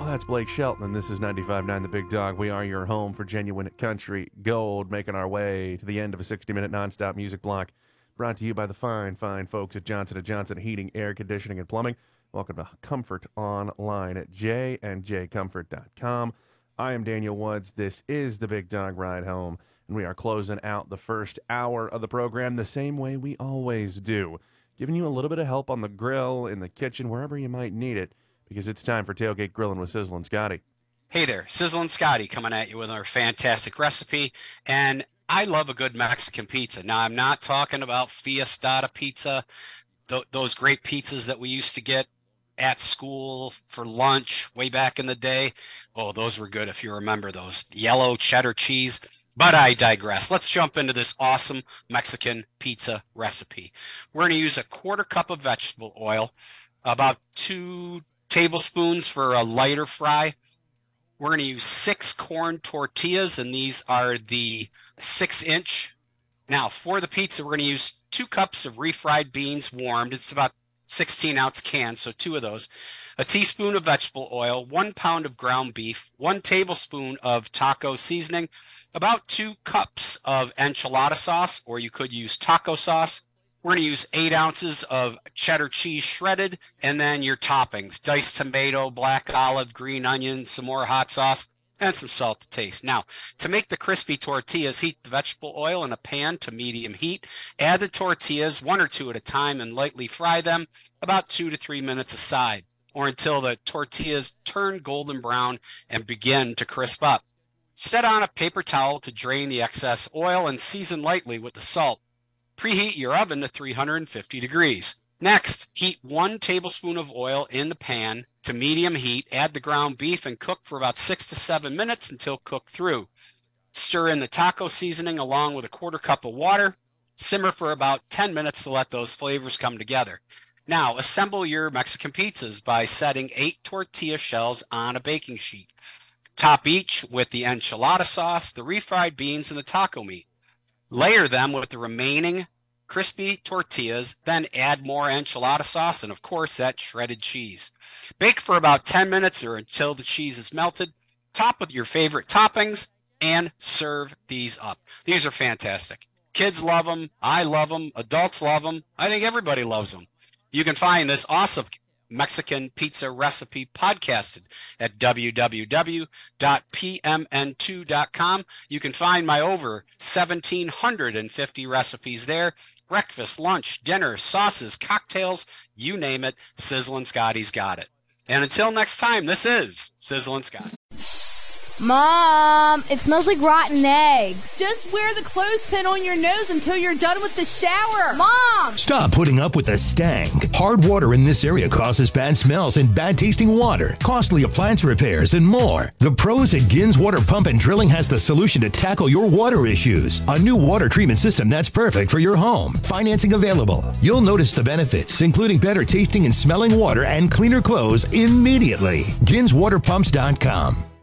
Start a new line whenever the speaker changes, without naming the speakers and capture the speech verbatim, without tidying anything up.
That's Blake Shelton, and this is ninety-five point nine The Big Dog. We are your home for genuine country gold, making our way to the end of a sixty-minute nonstop music block, brought to you by the fine, fine folks at Johnson and Johnson Heating, Air Conditioning, and Plumbing. Welcome to Comfort Online at j and j comfort dot com. I am Daniel Woods. This is The Big Dog Ride Home, and we are closing out the first hour of the program the same way we always do, giving you a little bit of help on the grill, in the kitchen, wherever you might need it, because it's time for Tailgate Grilling with Sizzle and Scotty.
Hey there, Sizzle and Scotty coming at you with our fantastic recipe. And I love a good Mexican pizza. Now, I'm not talking about Fiestada pizza, th- those great pizzas that we used to get at school for lunch way back in the day. Oh, those were good if you remember those. Yellow cheddar cheese. But I digress. Let's jump into this awesome Mexican pizza recipe. We're going to use a quarter cup of vegetable oil, about two tablespoons for a lighter fry. We're going to use six corn tortillas, and these are the six inch. Now, for the pizza, we're going to use two cups of refried beans warmed. It's about sixteen ounce cans, so two of those. A teaspoon of vegetable oil, one pound of ground beef, one tablespoon of taco seasoning, about two cups of enchilada sauce, or you could use taco sauce. We're going to use eight ounces of cheddar cheese shredded, and then your toppings, diced tomato, black olive, green onion, some more hot sauce, and some salt to taste. Now, to make the crispy tortillas, heat the vegetable oil in a pan to medium heat. Add the tortillas, one or two at a time, and lightly fry them about two to three minutes aside, or until the tortillas turn golden brown and begin to crisp up. Set on a paper towel to drain the excess oil and season lightly with the salt. Preheat your oven to three hundred fifty degrees. Next, heat one tablespoon of oil in the pan to medium heat. Add the ground beef and cook for about six to seven minutes until cooked through. Stir in the taco seasoning along with a quarter cup of water. Simmer for about ten minutes to let those flavors come together. Now, assemble your Mexican pizzas by setting eight tortilla shells on a baking sheet. Top each with the enchilada sauce, the refried beans, and the taco meat. Layer them with the remaining crispy tortillas, then add more enchilada sauce and, of course, that shredded cheese. Bake for about ten minutes or until the cheese is melted. Top with your favorite toppings and serve these up. These are fantastic. Kids love them. I love them. Adults love them. I think everybody loves them. You can find this awesome Mexican pizza recipe podcasted at w w w dot p m n two dot com. You can find my over one thousand seven hundred fifty recipes there. Breakfast, lunch, dinner, sauces, cocktails, you name it, Sizzle and Scotty's got it. And until next time, this is Sizzle and Scotty.
Mom, it smells like rotten eggs.
Just wear the clothespin on your nose until you're done with the shower.
Mom!
Stop putting up with the stank. Hard water in this area causes bad smells and bad tasting water, costly appliance repairs, and more. The pros at Gins Water Pump and Drilling has the solution to tackle your water issues. A new water treatment system that's perfect for your home. Financing available. You'll notice the benefits, including better tasting and smelling water and cleaner clothes immediately. gins water pumps dot com.